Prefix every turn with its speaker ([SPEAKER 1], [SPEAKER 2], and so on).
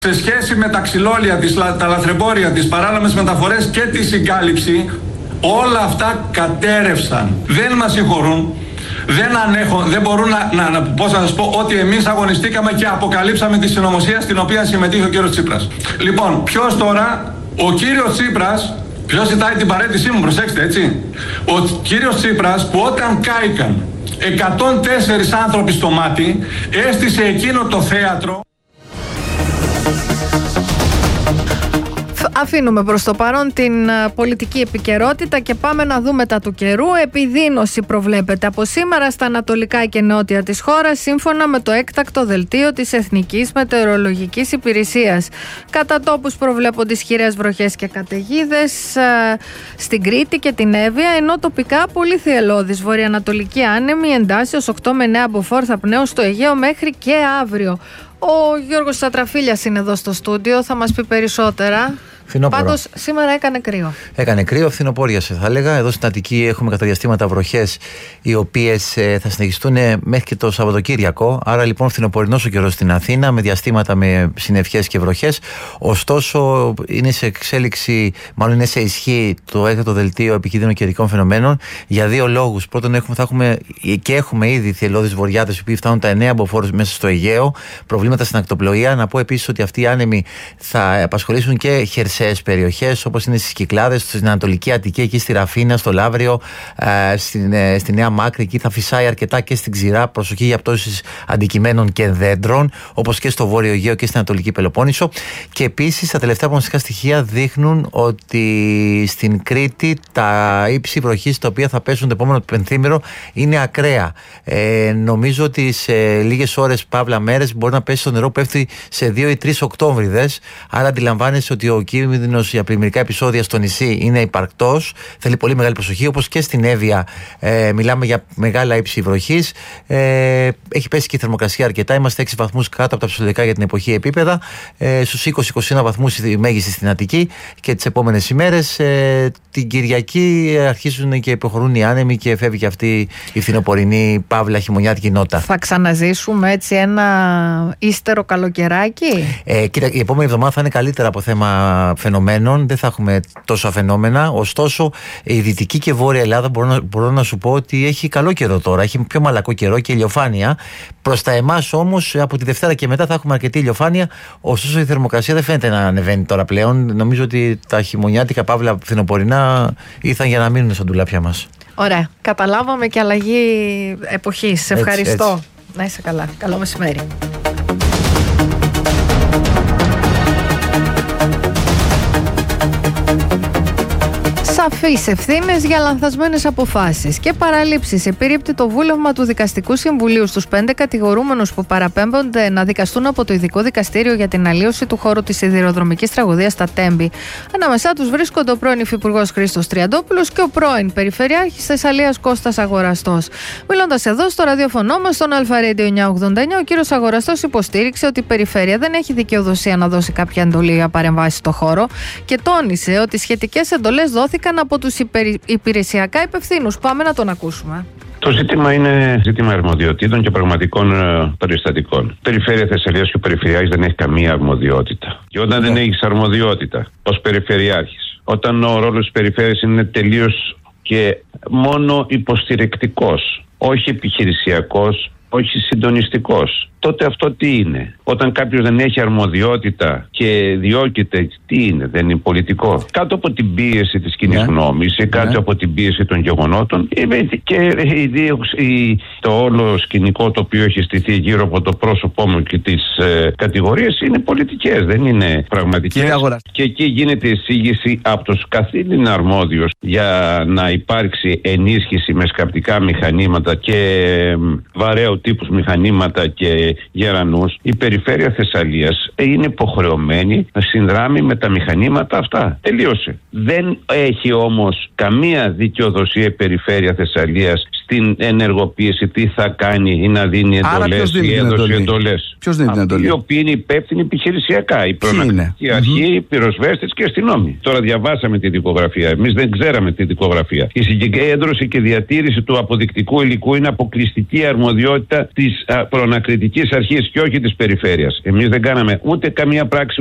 [SPEAKER 1] Σε σχέση με τα ξυλόλια, τα λαθρεμπόρια, τις παράνομες μεταφορές και τη συγκάλυψη, όλα αυτά κατέρευσαν. Δεν μας συγχωρούν, δεν ανέχουν, δεν μπορούν πώς να σας πω, ότι εμείς αγωνιστήκαμε και αποκαλύψαμε τη συνωμοσία στην οποία συμμετείχε ο κύριος Τσίπρας. Λοιπόν, ποιος τώρα, ο κύριος Τσίπρας, ποιος ζητάει την παραίτησή μου, προσέξτε έτσι. Ο κύριος Τσίπρας που όταν κάηκαν 104 άνθρωποι στο μάτι, έστησε εκείνο το θέατρο.
[SPEAKER 2] Αφήνουμε προς το παρόν την πολιτική επικαιρότητα και πάμε να δούμε τα του καιρού. Επιδείνωση προβλέπεται από σήμερα στα ανατολικά και νότια της χώρας, σύμφωνα με το έκτακτο δελτίο της Εθνικής Μετεωρολογικής Υπηρεσίας. Κατά τόπους προβλέπονται ισχυρές βροχές και καταιγίδες στην Κρήτη και την Εύβοια, ενώ τοπικά πολύ θυελλώδης βορειοανατολική άνεμη εντάσσεως 8 με 9 μποφόρ θα πνέουν στο Αιγαίο μέχρι και αύριο. Ο Γιώργος Στρατραφίλιας είναι εδώ στο στούντιο, θα μας πει περισσότερα. Πάντως σήμερα έκανε κρύο.
[SPEAKER 3] Έκανε κρύο, φθινοπόριασε θα έλεγα. Εδώ στην Αττική έχουμε κατά διαστήματα βροχές, οι οποίες θα συνεχιστούν μέχρι και το Σαββατοκύριακο. Άρα λοιπόν φθινοπορεινός ο καιρός στην Αθήνα, με διαστήματα με συννεφιές και βροχές. Ωστόσο είναι σε εξέλιξη, μάλλον είναι σε ισχύ το έκτακτο δελτίο επικίνδυνων καιρικών φαινομένων για δύο λόγους. Πρώτον, έχουμε ήδη θυελλώδεις βορειάδες, οι οποίοι φτάνουν τα 9 μποφόρ μέσα στο Αιγαίο, προβλήματα στην ακτοπλοεία. Να πω επίσης ότι αυτοί οι άνεμοι θα απασχολήσουν και χερσαίες περιοχές, όπως είναι στις Κυκλάδες, στην Ανατολική Αττική, εκεί στη Ραφίνα, στο Λαύριο, στη Νέα Μάκρη. Εκεί θα φυσάει αρκετά και στην Ξηρά. Προσοχή για πτώσεις αντικειμένων και δέντρων, όπως και στο Βόρειο Αιγαίο και στην Ανατολική Πελοπόννησο. Και επίσης τα τελευταία προγνωστικά στοιχεία δείχνουν ότι στην Κρήτη τα ύψη βροχής τα οποία θα πέσουν το επόμενο πενθήμερο είναι ακραία. Νομίζω ότι σε λίγες ώρες, παύλα μέρες, μπορεί να πέσει το νερό που πέφτει σε 2 ή 3 Οκτώβριδες. Άρα αντιλαμβάνεσαι ότι ο κίνδυνος για πλημμυρικά επεισόδια στο νησί είναι υπαρκτός. Θέλει πολύ μεγάλη προσοχή, όπως και στην Εύβοια. Μιλάμε για μεγάλα ύψη βροχής. Έχει πέσει και η θερμοκρασία αρκετά. Είμαστε 6 βαθμούς κάτω από τα φυσιολογικά για την εποχή επίπεδα. Στους 20-21 βαθμούς η μέγιστη στην Αττική. Και τις επόμενες ημέρες, την Κυριακή, αρχίζουν και προχωρούν οι άνεμοι και φεύγει και αυτή η φθινοπορεινή παύλα χειμωνιάτικη νότα.
[SPEAKER 2] Θα ξαναζήσουμε έτσι ένα ύστερο καλοκαιράκι.
[SPEAKER 3] Κοίτα, η επόμενη εβδομάδα θα είναι καλύτερα από θέμα φαινομένων. Δεν θα έχουμε τόσα φαινόμενα. Ωστόσο, η Δυτική και Βόρεια Ελλάδα μπορώ να σου πω ότι έχει καλό καιρό τώρα. Έχει πιο μαλακό καιρό και ηλιοφάνεια. Προς τα εμάς όμως, από τη Δευτέρα και μετά θα έχουμε αρκετή ηλιοφάνεια. Ωστόσο, η θερμοκρασία δεν φαίνεται να ανεβαίνει τώρα πλέον. Νομίζω ότι τα χειμωνιάτικα παύλα φθινοπορεινά ήρθαν για να μείνουν στα ντουλάπια μας.
[SPEAKER 2] Ωραία. Καταλάβαμε και αλλαγή εποχής. Σε ευχαριστώ. Έτσι. Να είσαι καλά. Καλό μεσημέρι. Σαφείς ευθύνες για λανθασμένες αποφάσεις και παραλήψεις. Επιρρύπτει το βούλευμα του Δικαστικού Συμβουλίου στους 5 κατηγορούμενους που παραπέμπονται να δικαστούν από το Ειδικό Δικαστήριο για την αλλίωση του χώρου της σιδηροδρομικής τραγωδίας στα Τέμπη. Ανάμεσά τους βρίσκονται ο πρώην Υφυπουργός Χρήστος Τριαντόπουλος και ο πρώην Περιφερειάρχης Θεσσαλίας Κώστας Αγοραστός. Μιλώντας εδώ στο ραδιοφωνό μας, στον Αλφα-Radio 989, ο κύριος Αγοραστός υποστήριξε ότι η Περιφέρεια δεν έχει δικαιοδοσία να δώσει κάποια εντολή για παρεμβάσει στο χώρο και τόνισε ότι σχετικές εντολές δόθηκαν από τους υπηρεσιακά υπευθύνους. Πάμε να τον ακούσουμε.
[SPEAKER 4] Το ζήτημα είναι ζήτημα αρμοδιοτήτων και πραγματικών περιστατικών. Περιφέρεια Θεσσαλίας και ο Περιφερειάρχης δεν έχει καμία αρμοδιότητα. Και όταν δεν έχεις αρμοδιότητα ως Περιφερειάρχης, όταν ο ρόλος της Περιφέρειας είναι τελείως και μόνο υποστηρικτικός, όχι επιχειρησιακός, όχι συντονιστικός, τότε αυτό τι είναι? Όταν κάποιος δεν έχει αρμοδιότητα και διώκεται, τι είναι? Δεν είναι πολιτικό? Κάτω από την πίεση της κοινής γνώμης ή κάτω από την πίεση των γεγονότων, και το όλο σκηνικό το οποίο έχει στηθεί γύρω από το πρόσωπό μου και τις κατηγορίες είναι πολιτικές, δεν είναι πραγματικές. Και εκεί γίνεται εισήγηση από τους καθήλυνα αρμόδιους για να υπάρξει ενίσχυση με σκαπτικά μηχανήματα και βαρέου τύπους μηχανήματα και γερανούς. Η Περιφέρεια Θεσσαλίας είναι υποχρεωμένη να συνδράμει με τα μηχανήματα αυτά. Τελείωσε. Δεν έχει όμως καμία δικαιοδοσία η Περιφέρεια Θεσσαλίας στην ενεργοποίηση, τι θα κάνει ή να δίνει εντολές ή έδωσε εντολές.
[SPEAKER 5] Ποιος δίνει την εντολή?
[SPEAKER 4] Οι οποίοι είναι υπεύθυνοι επιχειρησιακά. Η προνακτική αρχή, οι πυροσβέστες και αστυνόμοι. Τώρα διαβάσαμε τη δικογραφία. Εμείς δεν ξέραμε τη δικογραφία. Η συγκέντρωση και διατήρηση του αποδεικτικού υλικού είναι αποκλειστική αρμοδιότητα της προνακριτικής αστικής αρχής και όχι της περιφέρειας. Εμείς δεν κάναμε ούτε καμία πράξη